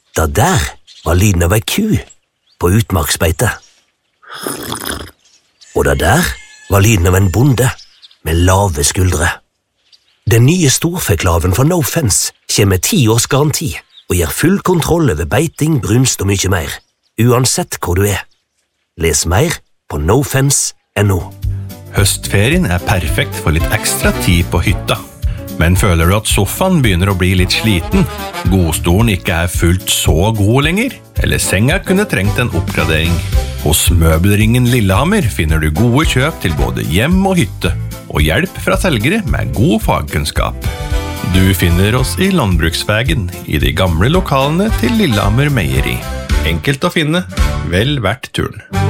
Da der var lyden av ei ku på utmarksbeite. Og da der var lyden av en bonde med lave skuldre. Den nye storfeklaven fra No Fence kommer med 10 års garanti og gir full kontroll over beiting, brunst og mye mer, uansett hvor du er. Les mer på nofence.no. Høstferien perfekt for litt ekstra tid på hytta. Men føler du at sofaen begynner å bli litt sliten, godstolen ikke fullt så god lenger, eller senga kunne trengt en oppgradering? Hos Møbelringen Lillehammer finner du gode kjøp til både hjem og hytte, og hjelp fra selgere med god fagkunnskap. Du finner oss i Landbruksvägen, i de gamle lokalene til Lillehammer Meieri. Enkelt å finne, vel verdt turen.